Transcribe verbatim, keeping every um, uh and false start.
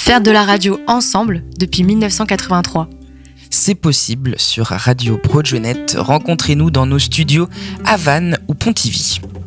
Faire de la radio ensemble depuis dix-neuf cent quatre-vingt-trois. C'est possible sur Radio Progenet. Rencontrez-nous dans nos studios à Vannes ou Pontivy.